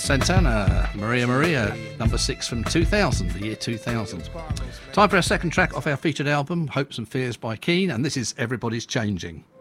Santana, Maria Maria, number 6 from 2000, the year 2000. Time for our second track off our featured album, Hopes and Fears by Keane, and this is Everybody's Changing.